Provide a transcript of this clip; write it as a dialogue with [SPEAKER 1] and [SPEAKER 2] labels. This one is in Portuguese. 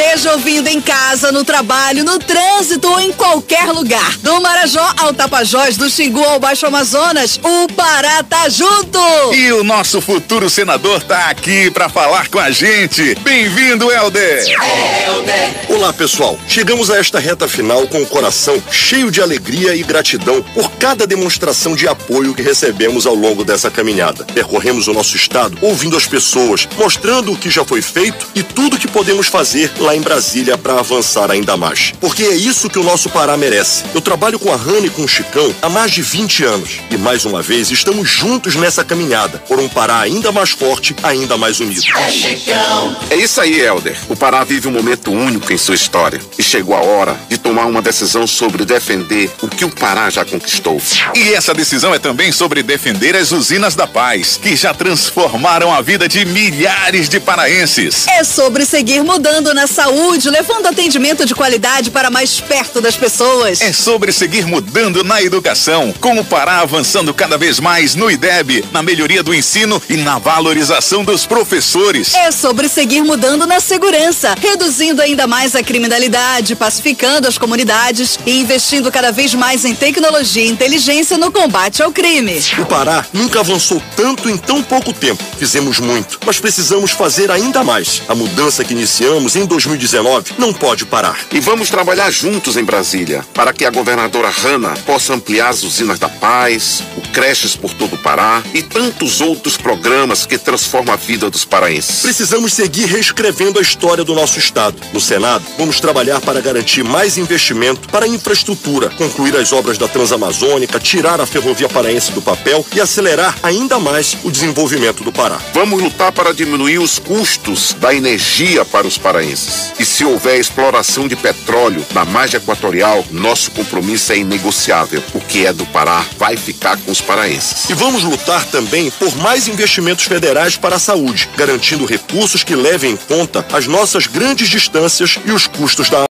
[SPEAKER 1] Seja ouvindo em casa, no trabalho, no trânsito ou em qualquer lugar. Do Marajó ao Tapajós, do Xingu ao Baixo Amazonas, o Pará tá junto!
[SPEAKER 2] E o nosso futuro senador tá aqui pra falar com a gente. Bem-vindo, Helder!
[SPEAKER 3] Olá, pessoal. Chegamos a esta reta final com o coração cheio de alegria e gratidão por cada demonstração de apoio que recebemos ao longo dessa caminhada. Percorremos o nosso estado ouvindo as pessoas, mostrando o que já foi feito e tudo que podemos fazer lá em Brasília para avançar ainda mais. Porque é isso que o nosso Pará merece. Eu trabalho com a Hanna e com o Chicão há mais de 20 anos e mais uma vez estamos juntos nessa caminhada por um Pará ainda mais forte, ainda mais unido.
[SPEAKER 4] É isso aí, Helder. O Pará vive um momento único em sua história e chegou a hora de tomar uma decisão sobre defender o que o Pará já conquistou.
[SPEAKER 2] E essa decisão é também sobre defender as usinas da paz, que já transformaram a vida de milhares de paraenses.
[SPEAKER 1] É sobre seguir mudando na saúde, levando atendimento de qualidade para mais perto das pessoas.
[SPEAKER 2] É sobre seguir mudando na educação, com o Pará avançando cada vez mais no IDEB, na melhoria do ensino e na valorização dos professores.
[SPEAKER 1] É sobre seguir mudando na segurança, reduzindo ainda mais a criminalidade, pacificando as comunidades e investindo cada vez mais em tecnologia e inteligência no combate ao crime.
[SPEAKER 3] O Pará nunca avançou tanto em tão pouco tempo. Fizemos muito, mas precisamos fazer ainda mais. A mudança que iniciamos em 2019 não pode parar.
[SPEAKER 4] E vamos trabalhar juntos em Brasília para que a governadora Hanna possa ampliar as usinas da paz, o creches por todo o Pará e tantos outros programas que transformam a vida dos paraenses.
[SPEAKER 3] Precisamos seguir reescrevendo a história do nosso estado. No Senado, vamos trabalhar para garantir mais investimento para a infraestrutura, concluir as obras da Transamazônica, tirar a ferrovia paraense do papel e acelerar ainda mais o desenvolvimento do Pará.
[SPEAKER 4] Vamos lutar para diminuir os custos da energia para os paraenses. E se houver exploração de petróleo na margem equatorial, nosso compromisso é inegociável. O que é do Pará vai ficar com os paraenses.
[SPEAKER 3] E vamos lutar também por mais investimentos federais para a saúde, garantindo recursos que levem em conta as nossas grandes distâncias e os custos da